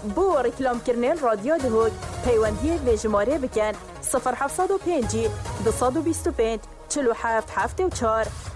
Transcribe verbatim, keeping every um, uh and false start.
بو رکلام کرنل رادیو دهوک پیوندی ویژماره بکن صفر هفتصد و پنج دو بیست و پنج چلو هفت هفت و چهار